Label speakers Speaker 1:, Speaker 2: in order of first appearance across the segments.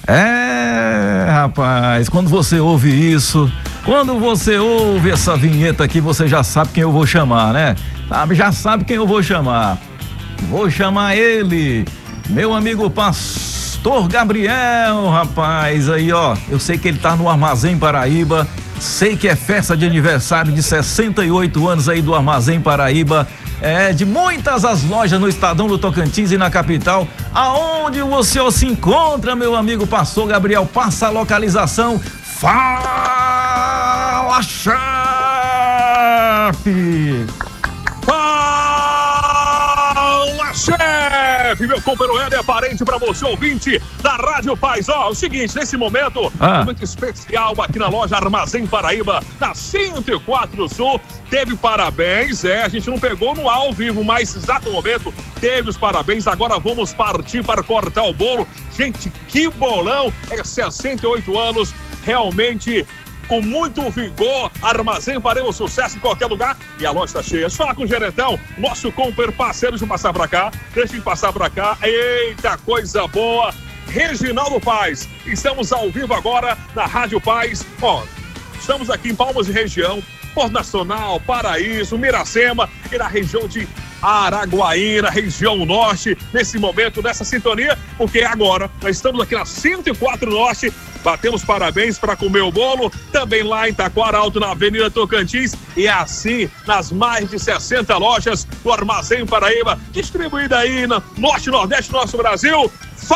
Speaker 1: Rapaz, quando você ouve isso, quando você ouve essa vinheta aqui, você já sabe quem eu vou chamar, né? Já sabe quem eu vou chamar. Vou chamar ele, meu amigo Pastor Gabriel, rapaz, aí ó, eu sei que ele tá no Armazém Paraíba, sei que é festa de aniversário de 68 anos aí do Armazém Paraíba, de muitas as lojas no Estadão do Tocantins e na capital. Aonde você se encontra, meu amigo Pastor Gabriel? Passa a localização. Fala, chefe!
Speaker 2: Fala, chefe! Meu companheiro é parente para você, ouvinte da Rádio Paz. Ó, o seguinte, nesse momento, momento especial aqui na loja Armazém Paraíba, na 104 Sul, teve parabéns, a gente não pegou no ao vivo, mas exato momento, teve os parabéns. Agora vamos partir para cortar o bolo. Gente, que bolão! 68 anos, realmente com muito vigor. Armazém Paraíba, sucesso em qualquer lugar e a loja está cheia. Fala com o gerentão, nosso companheiro parceiro, deixa eu passar para cá, eita, coisa boa. Reginaldo Paz, estamos ao vivo agora na Rádio Paz. Ó, estamos aqui em Palmas e região, Porto Nacional, Paraíso, Miracema e na região de Araguaína, região norte, nesse momento, nessa sintonia, porque agora nós estamos aqui na 104 Norte, batemos parabéns para comer o bolo, também lá em Taquara Alto, na Avenida Tocantins, e assim nas mais de 60 lojas do Armazém Paraíba, distribuída aí no norte e nordeste do nosso Brasil.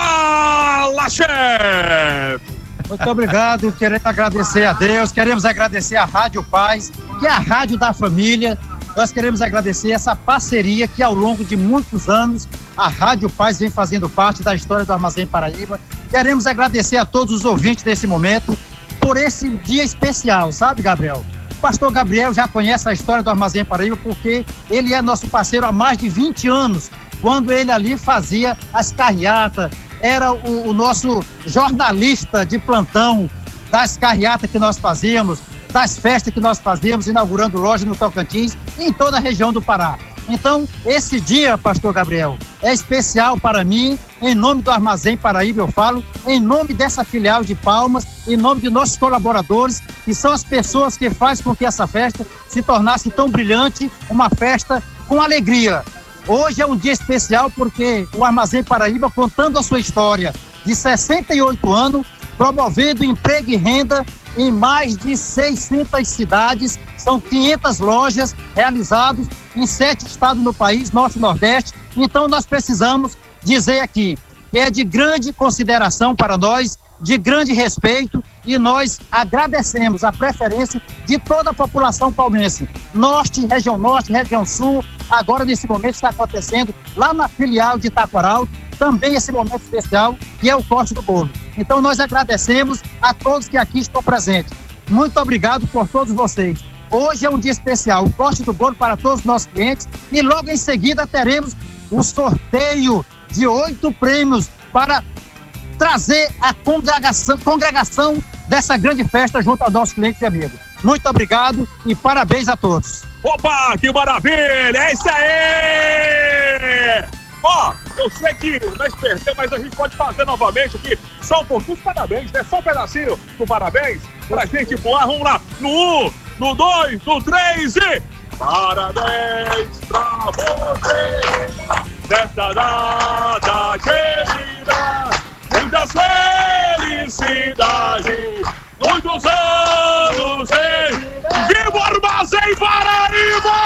Speaker 2: Fala, chefe!
Speaker 3: Muito obrigado, queremos agradecer a Deus, queremos agradecer a Rádio Paz, que é a rádio da família. Nós queremos agradecer essa parceria que ao longo de muitos anos a Rádio Paz vem fazendo parte da história do Armazém Paraíba. Queremos agradecer a todos os ouvintes desse momento por esse dia especial, sabe, Gabriel? O pastor Gabriel já conhece a história do Armazém Paraíba porque ele é nosso parceiro há mais de 20 anos, quando ele ali fazia as carreatas, era o nosso jornalista de plantão das carreatas que nós fazíamos, das festas que nós fazemos, inaugurando lojas no Tocantins e em toda a região do Pará. Então, esse dia, pastor Gabriel, é especial para mim, em nome do Armazém Paraíba, eu falo, em nome dessa filial de Palmas, em nome de nossos colaboradores, que são as pessoas que fazem com que essa festa se tornasse tão brilhante, uma festa com alegria. Hoje é um dia especial porque o Armazém Paraíba, contando a sua história de 68 anos, promovendo emprego e renda em mais de 600 cidades, são 500 lojas realizadas em 7 estados no país, norte e nordeste. Então nós precisamos dizer aqui que é de grande consideração para nós, de grande respeito, e nós agradecemos a preferência de toda a população palmense, norte, região sul. Agora nesse momento está acontecendo lá na filial de Taquaral, também esse momento especial, que é o corte do bolo. Então nós agradecemos a todos que aqui estão presentes. Muito obrigado por todos vocês. Hoje é um dia especial, o corte do bolo para todos os nossos clientes, e logo em seguida teremos o sorteio de 8 prêmios para trazer a congregação dessa grande festa junto aos nossos clientes e amigos. Muito obrigado e parabéns a todos.
Speaker 2: Opa, que maravilha! É isso aí! Ó, eu sei que nós perdemos, mas a gente pode fazer novamente aqui só um pouquinho de parabéns, né? Só um pedacinho do parabéns pra gente voar. Vamos lá, no 1, no 2, no 3 e... Parabéns pra você nesta data querida, muitas felicidades, muitos anos em Viva Armazém Paraíba!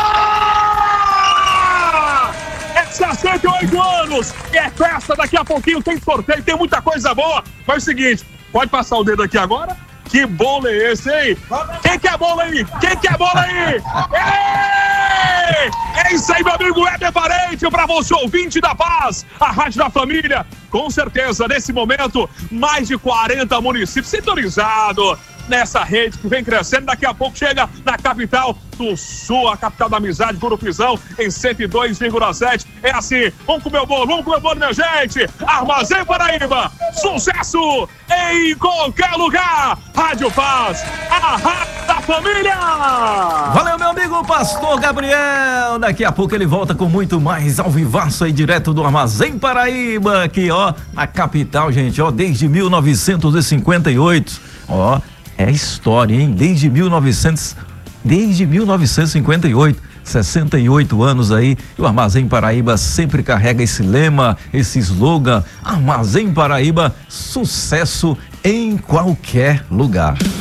Speaker 2: 68 anos, é festa, daqui a pouquinho tem sorteio, tem muita coisa boa. Faz o seguinte, pode passar o dedo aqui agora? Que bolo é esse, hein? Quem quer bolo aí? Quem quer bolo aí? Ei! É isso aí, meu amigo Éder Parente, pra você, ouvinte da Paz, a Rádio da Família. Com certeza, nesse momento, mais de 40 municípios sintonizados nessa rede que vem crescendo. Daqui a pouco chega na capital do Sul, a capital da amizade, Gurupizão, em 102,7. É assim, vamos comer o bolo, minha gente. Armazém Paraíba, sucesso em qualquer lugar. Rádio Paz, a rádio da família!
Speaker 1: Valeu, meu amigo Pastor Gabriel. Daqui a pouco ele volta com muito mais ao vivaço aí, direto do Armazém Paraíba, aqui, ó, na capital, gente, ó, desde 1958. Ó, é história, hein? Desde 1958. 68 anos aí, e o Armazém Paraíba sempre carrega esse lema, esse slogan: Armazém Paraíba, sucesso em qualquer lugar.